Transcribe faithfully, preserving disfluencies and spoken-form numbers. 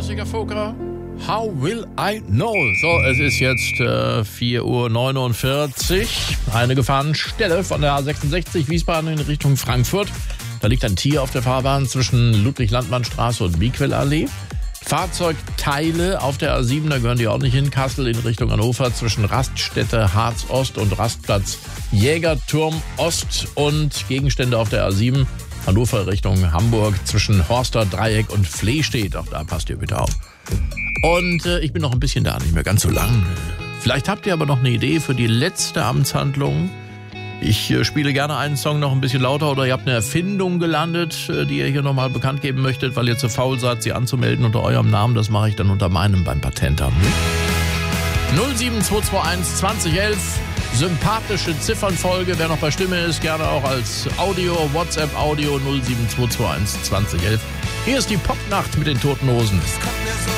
Klassiker-Foker. How will I know? So, es ist jetzt äh, vier Uhr neunundvierzig. Eine Gefahrenstelle von der A sechsundsechzig Wiesbaden in Richtung Frankfurt. Da liegt ein Tier auf der Fahrbahn zwischen Ludwig-Landmann-Straße und Biequell-Allee. Fahrzeugteile auf der A sieben, da gehören die auch nicht hin. Kassel in Richtung Hannover zwischen Raststätte Harz-Ost und Rastplatz Jägerturm Ost. Und Gegenstände auf der A sieben, Hannover Richtung Hamburg zwischen Horster Dreieck und Flehstedt. Auch da passt ihr bitte auf. Und äh, ich bin noch ein bisschen da, nicht mehr ganz so lang. Vielleicht habt ihr aber noch eine Idee für die letzte Amtshandlung. Ich äh, spiele gerne einen Song noch ein bisschen lauter oder ihr habt eine Erfindung gelandet, äh, die ihr hier nochmal bekannt geben möchtet, weil ihr zu faul seid, sie anzumelden unter eurem Namen. Das mache ich dann unter meinem beim Patentamt. null sieben zwei zwei eins zwanzig elf. Sympathische Ziffernfolge. Wer noch bei Stimme ist, gerne auch als Audio, WhatsApp-Audio null sieben zwei zwei eins zwanzig elf. Hier ist die Popnacht mit den Toten Hosen.